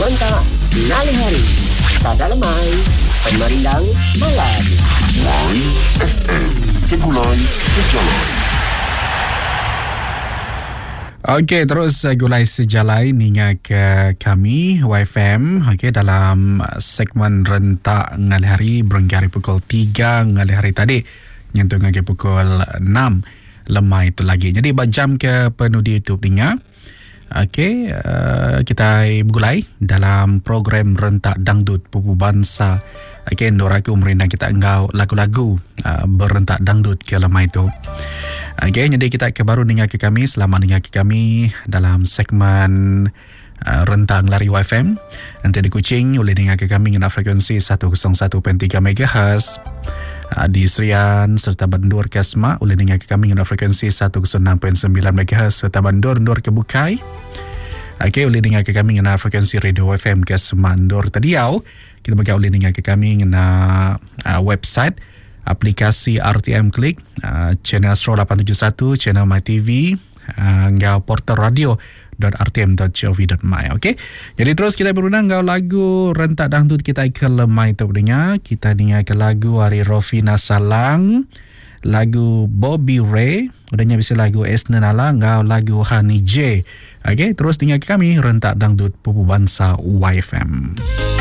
Lontar Nali Hari Sada Lemai Pemerindang Malam Mai FM Segulai Sejalan. Okey, terus gulai sejalai ninga ke kami YFM. Okey, dalam segmen rentak ngali hari berengkari pukul 3 ngali hari tadi nyentuh ngali pukul 6 lemah itu lagi. Jadi jam ke penuh di YouTube ninga. Okey, kita bergulai dalam program rentak dangdut pupu bangsa. Okey, Noraku merindang kita engkau lagu-lagu berentak dangdut ke lemah itu. Okey, jadi kita baru dengar ke kami, selamat dengar ke kami dalam segmen rentang lari YFM. Nanti di Kuching boleh dengar ke kami dengan frekuensi 101.3 MHz. Di Serian serta Bendur ke Semak boleh dengar ke kami dengan frekuensi 106.9 MHz serta Bendur ke Bukai. Okey, boleh dengar ke kami dengan frekuensi Radio FM ke Semandor Tadiau. Kita boleh dengar ke kami dengan website aplikasi RTM Klik, channel Astro 871, channel MyTV, ngau portal radio.rtm.gov.my. Okey. Jadi terus kita berundang ngau lagu rentak dangdut kita ke lemai tu dengar. Kita dengar ke lagu Ari Rofina Salang, lagu Bobby Ray, udahnya bisa lagu Esna Nala, ngau lagu Hani J. Okey, terus dengar ke kami rentak dangdut pupu bangsa YFM.